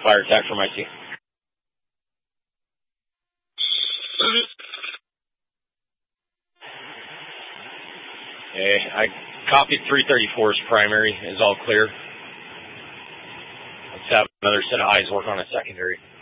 fire attack from IC. Okay, I copied 334's primary is all clear. Let's have another set of eyes work on a secondary.